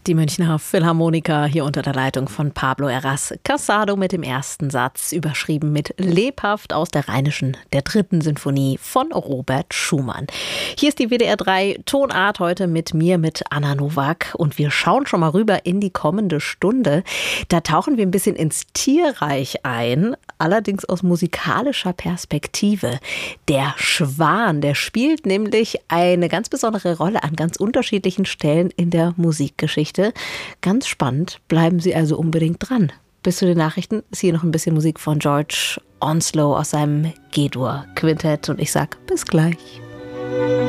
Die Münchner Philharmoniker hier unter der Leitung von Pablo Heras. Cassado mit dem ersten Satz, überschrieben mit Lebhaft aus der Rheinischen, der 3. Sinfonie von Robert Schumann. Hier ist die WDR 3 Tonart heute mit mir, mit Anna Nowak. Und wir schauen schon mal rüber in die kommende Stunde. Da tauchen wir ein bisschen ins Tierreich ein, allerdings aus musikalischer Perspektive. Der Schwan, der spielt nämlich eine ganz besondere Rolle an ganz unterschiedlichen Stellen in der Musikgeschichte. Ganz spannend, bleiben Sie also unbedingt dran. Bis zu den Nachrichten ist hier noch ein bisschen Musik von George Onslow aus seinem G-Dur-Quintett und ich sag bis gleich.